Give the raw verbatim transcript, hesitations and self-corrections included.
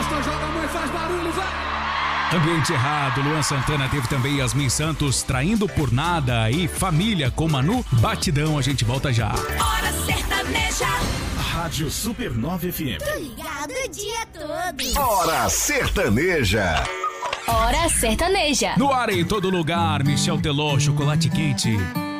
Encostou, joga, mãe, faz barulho, vai! Ambiente errado, Luan Santana teve também Yasmin Santos, Traindo por Nada e Família com Manu, Batidão, a gente volta já. Hora Sertaneja. Rádio Supernova F M. Tô ligado o dia todo. Hora Sertaneja. Hora Sertaneja. No ar em todo lugar, Michel Teló, Chocolate Quente.